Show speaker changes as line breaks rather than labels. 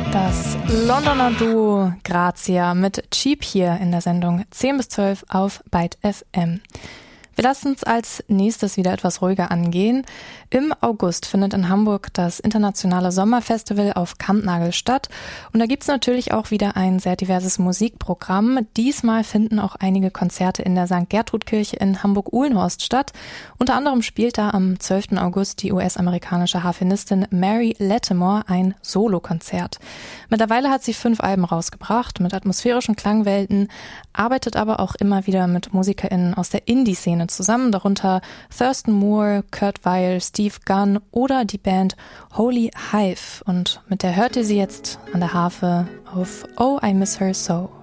Das Londoner Duo Grazia mit Cheap hier in der Sendung 10 bis 12 auf Byte FM. Wir lassen uns als nächstes wieder etwas ruhiger angehen. Im August findet in Hamburg das internationale Sommerfestival auf Kampnagel statt. Und da gibt's natürlich auch wieder ein sehr diverses Musikprogramm. Diesmal finden auch einige Konzerte in der St. Gertrud-Kirche in Hamburg-Uhlenhorst statt. Unter anderem spielt da am 12. August die US-amerikanische Harfenistin Mary Lattimore ein Solokonzert. Mittlerweile hat sie 5 Alben rausgebracht mit atmosphärischen Klangwelten, arbeitet aber auch immer wieder mit MusikerInnen aus der Indie-Szene zusammen, darunter Thurston Moore, Kurt Weill, Steve Gunn oder die Band Holy Hive. Und mit der hört ihr sie jetzt an der Harfe auf Oh, I Miss Her So.